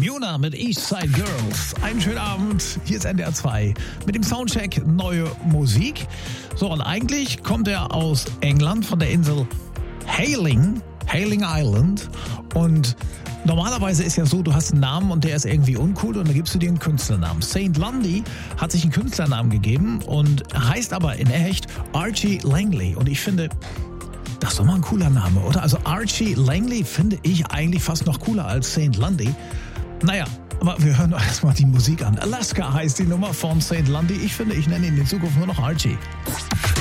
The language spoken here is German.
Muna mit Eastside Girls. Einen schönen Abend. Hier ist NDR 2 mit dem Soundcheck neue Musik. So, und eigentlich kommt er aus England von der Insel Hayling Island. Und normalerweise ist ja so, du hast einen Namen und der ist irgendwie uncool und dann gibst du dir einen Künstlernamen. St. Lundy hat sich einen Künstlernamen gegeben und heißt aber in echt Archie Langley. Und ich finde, das ist doch mal ein cooler Name, oder? Also Archie Langley finde ich eigentlich fast noch cooler als St. Lundy. Naja, aber wir hören erstmal die Musik an. Alaska heißt die Nummer von St. Lundy. Ich finde, ich nenne ihn in Zukunft nur noch Archie.